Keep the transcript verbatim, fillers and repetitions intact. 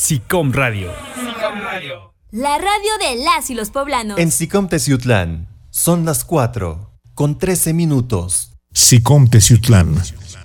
SICOM Radio. SICOM Radio. La radio de las y los poblanos. En SICOM Teciutlán son las cuatro con trece minutos. SICOM Teciutlán